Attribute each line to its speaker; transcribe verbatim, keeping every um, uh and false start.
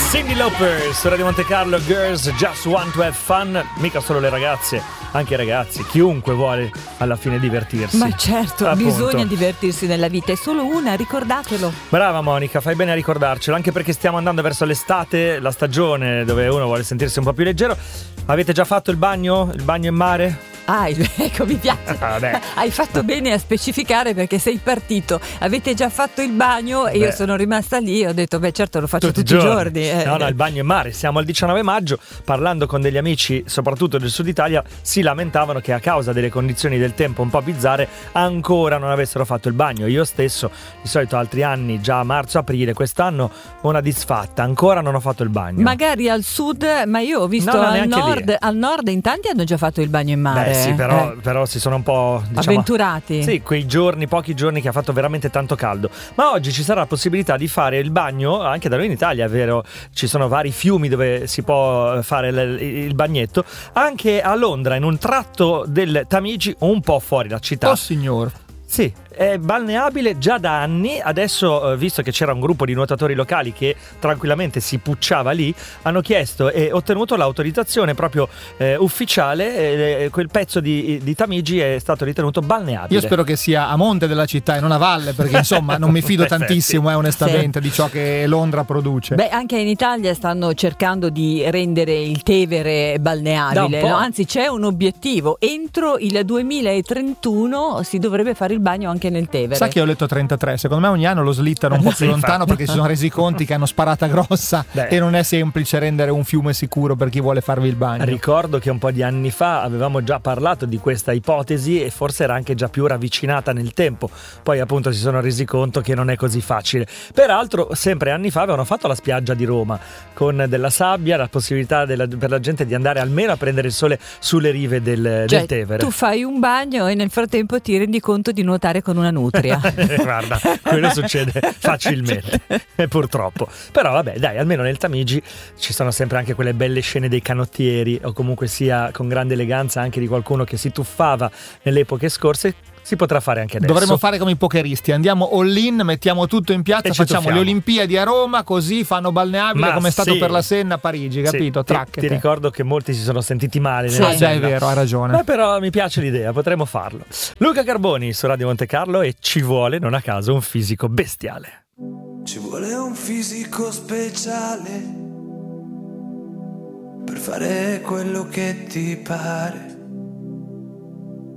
Speaker 1: Cyndi Lauper su Radio Monte Carlo. Girls Just Want to Have Fun. Mica solo le ragazze, anche i ragazzi, chiunque vuole alla fine divertirsi.
Speaker 2: Ma certo,
Speaker 1: appunto.
Speaker 2: Bisogna divertirsi nella vita, è solo una, ricordatelo.
Speaker 1: Brava Monica, fai bene a ricordarcelo, anche perché stiamo andando verso l'estate, la stagione dove uno vuole sentirsi un po' più leggero. Avete già fatto il bagno? Il bagno in mare?
Speaker 2: Ah, ecco, mi piace.
Speaker 1: Ah,
Speaker 2: Hai fatto bene a specificare, perché sei partito. Avete già fatto il bagno? E
Speaker 1: beh.
Speaker 2: io sono rimasta lì e ho detto, beh, certo, lo faccio tutti, tutti i giorni. giorni.
Speaker 1: No, no, il bagno in mare. Siamo al diciannove maggio, parlando con degli amici, soprattutto del sud Italia, si lamentavano che a causa delle condizioni del tempo un po' bizzarre ancora non avessero fatto il bagno. Io stesso, di solito altri anni, già a marzo-aprile, quest'anno una disfatta, ancora non ho fatto il bagno.
Speaker 2: Magari al sud, ma io ho visto
Speaker 1: no, no,
Speaker 2: al, nord,
Speaker 1: lì.
Speaker 2: al nord in tanti hanno già fatto il bagno in mare.
Speaker 1: Beh, sì, però,
Speaker 2: eh.
Speaker 1: però si sono un po', diciamo,
Speaker 2: avventurati.
Speaker 1: Sì, quei giorni, pochi giorni che ha fatto veramente tanto caldo. Ma oggi ci sarà la possibilità di fare il bagno anche da noi in Italia, è vero? Ci sono vari fiumi dove si può fare il, il bagnetto. Anche a Londra, in un tratto del Tamigi, un po' fuori la città.
Speaker 3: Oh signor.
Speaker 1: Sì, è balneabile già da anni. Adesso, visto che c'era un gruppo di nuotatori locali che tranquillamente si pucciava lì, hanno chiesto e ottenuto l'autorizzazione proprio eh, ufficiale. Eh, quel pezzo di, di Tamigi è stato ritenuto balneabile.
Speaker 3: Io spero che sia a monte della città e non a valle, perché insomma non mi fido tantissimo, eh, onestamente, sì, di ciò che Londra produce.
Speaker 2: Beh, anche in Italia stanno cercando di rendere il Tevere balneabile, no? Anzi, c'è un obiettivo: entro il duemilatrentuno si dovrebbe fare il bagno anche nel Tevere.
Speaker 3: Sa che ho letto trentatré, secondo me ogni anno lo slittano un po' più
Speaker 1: sì,
Speaker 3: lontano,
Speaker 1: infatti.
Speaker 3: perché si sono resi conti che hanno sparata grossa. Beh. E non è semplice rendere un fiume sicuro per chi vuole farvi il bagno.
Speaker 1: Ricordo che un po' di anni fa avevamo già parlato di questa ipotesi e forse era anche già più ravvicinata nel tempo, poi appunto si sono resi conto che non è così facile. Peraltro sempre anni fa avevano fatto la spiaggia di Roma con della sabbia, la possibilità della, per la gente di andare almeno a prendere il sole sulle rive del,
Speaker 2: cioè,
Speaker 1: del Tevere.
Speaker 2: Tu fai un bagno e nel frattempo ti rendi conto di nuotare con una nutria.
Speaker 1: Guarda, quello succede facilmente, purtroppo. Però vabbè, dai, almeno nel Tamigi ci sono sempre anche quelle belle scene dei canottieri, o comunque sia con grande eleganza anche di qualcuno che si tuffava nelle epoche scorse. Si potrà fare anche adesso.
Speaker 3: Dovremmo fare come i pokeristi, andiamo all in, mettiamo tutto in piazza, facciamo le Olimpiadi a Roma, così fanno balneabile. Ma come è stato
Speaker 1: sì.
Speaker 3: per la Senna a Parigi, capito?
Speaker 1: Sì. Ti, ti ricordo che molti si sono sentiti male.
Speaker 3: Sì, già è vero, ha ragione.
Speaker 1: Ma però mi piace l'idea, potremmo farlo. Luca Carboni su Radio Monte Carlo, e ci vuole, non a caso, un fisico bestiale.
Speaker 4: Ci vuole un fisico speciale per fare quello che ti pare.